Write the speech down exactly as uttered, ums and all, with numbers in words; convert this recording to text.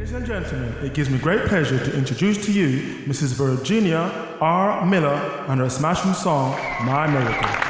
Ladies and gentlemen, it gives me great pleasure to introduce to you Missus Virginia R. Miller and her smashing song, My Miracle.